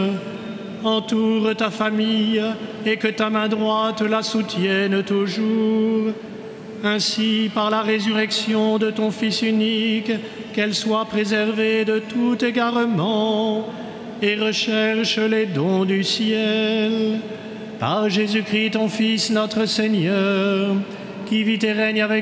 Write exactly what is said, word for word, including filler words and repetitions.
Entoure ta famille et que ta main droite la soutienne toujours. Ainsi, par la résurrection de ton Fils unique, qu'elle soit préservée de tout égarement et recherche les dons du ciel. Par Jésus-Christ, ton Fils, notre Seigneur, qui vit et règne avec